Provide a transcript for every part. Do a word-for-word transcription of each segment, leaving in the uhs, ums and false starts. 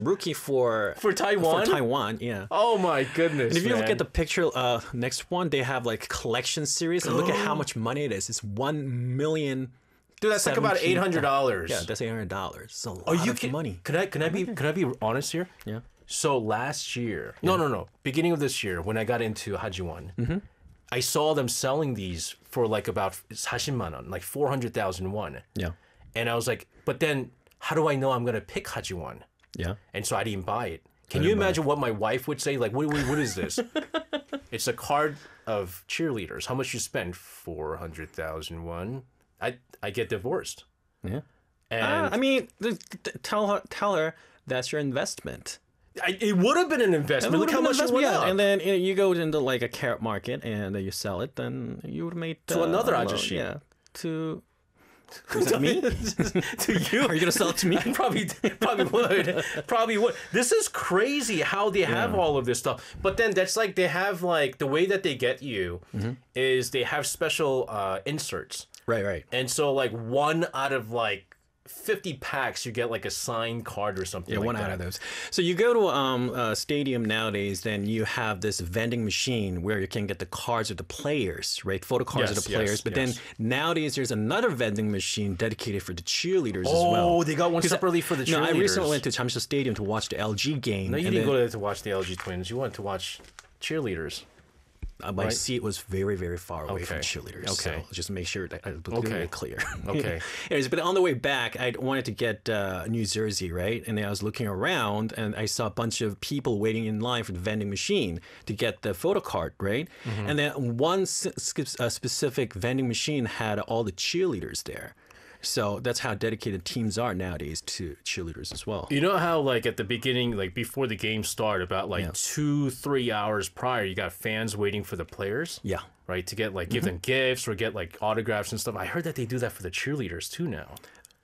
rookie for For Taiwan? For Taiwan, yeah. Oh my goodness! And if you look man. at the picture, uh, next one, they have like collection series, and look at how much money it is. It's one million. dude, that's like about eight hundred dollars. Yeah, that's eight hundred dollars. It's a lot Are you of kidding? money. Can I can I be can I be honest here? Yeah. So last year, no, no, no, beginning of this year, when I got into Hajiwon, Mm-hmm. I saw them selling these for like about 사십만 원, like four hundred thousand won, Yeah. and I was like, but then how do I know I'm gonna pick Hajiwon? Yeah. And so I didn't buy it. Can I you didn't buy imagine what my wife would say? Like, what, what, what is this? It's a card of cheerleaders. How much you spend? Four hundred thousand won. I I get divorced. Yeah. And Uh, I mean, th- th- tell her, tell her that's your investment. I, it would have been an investment. Look how much it went yeah. up. And then you, know, you go into like a carrot market and uh, you sell it, then you would make To uh, another I don't know, ajashi. Yeah. To is that me? To you? Are you gonna sell it to me? I probably probably would. Probably would. This is crazy how they have all of this stuff. But then that's like they have like the way that they get you Mm-hmm. is they have special uh, inserts. Right. Right. And so like one out of like fifty packs you get like a signed card or something Yeah, like one that. out of those. So you go to um, a stadium nowadays, then you have this vending machine where you can get the cards of the players, right? Photo cards Yes, of the yes, players. But yes. then nowadays there's another vending machine dedicated for the cheerleaders as Oh, well. they got one 'Cause separately for the No, I cheerleaders. recently went to Chamsa Stadium to watch the L G game. No, you and didn't then, go there to watch the L G Twins. You went to watch cheerleaders. Uh, my right? seat was very, very far away from Okay. cheerleaders. Okay. So just make sure that I was Okay. okay. clear. Okay. Anyways, but on the way back, I wanted to get uh, New Jersey, right? And then I was looking around and I saw a bunch of people waiting in line for the vending machine to get the photo card, right? Mm-hmm. And then one s- s- uh, specific vending machine had all the cheerleaders there. So that's how dedicated teams are nowadays to cheerleaders as well. You know how like at the beginning, like before the game started, about like Yeah. two, three hours prior, you got fans waiting for the players. Yeah. Right, to get like give them gifts or get like autographs and stuff. I heard that they do that for the cheerleaders too now.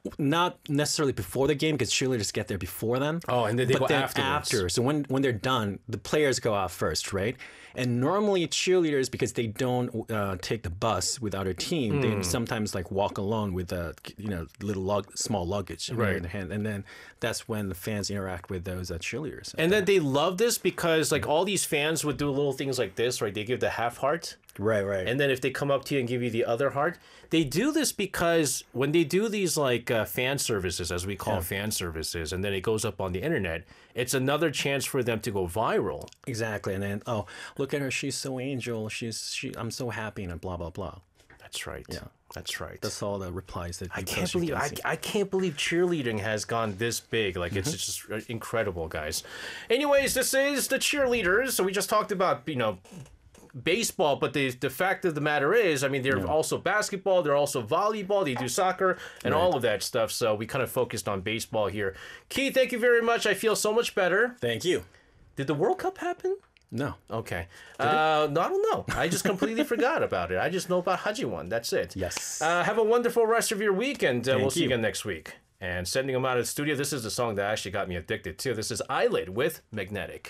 Not necessarily before the game because cheerleaders get there before then. Oh, and then they but go then afterwards. after. So when when they're done, the players go out first, right? And normally cheerleaders, because they don't uh, take the bus with other team, Hmm. they sometimes like walk alone with a you know little lug- small luggage in Right. their hand, and then that's when the fans interact with those uh, cheerleaders. And then they love this because like all these fans would do little things like this, right? They give the half heart. right, right, And then if they come up to you and give you the other heart, they do this because when they do these like uh, fan services, as we call fan services, and then it goes up on the internet, it's another chance for them to go viral. exactly. And then oh, look at her, she's so angel. She's she. I'm so happy, and blah blah blah. That's right. Yeah. That's right. That's all the replies that I you can't post, you believe can I, see. I can't believe cheerleading has gone this big. Like it's just incredible, guys. Anyways, this is the cheerleaders. So we just talked about you know baseball, but the the fact of the matter is, I mean, they're also basketball, they're also volleyball, they do soccer and all of that stuff. So we kind of focused on baseball here. Keith, thank you very much. I feel so much better. Thank you. Did the World Cup happen? No. Okay. Uh, no, I don't know. I just completely forgot about it. I just know about Hajiwon. That's it. Yes. Uh, have a wonderful rest of your week, and uh, we'll see you you. again next week. And sending them out of the studio, this is the song that actually got me addicted to. This is Eyelid with Magnetic.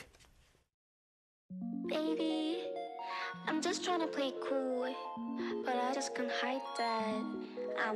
Baby, I'm just trying to play cool, but I just can't hide that I'm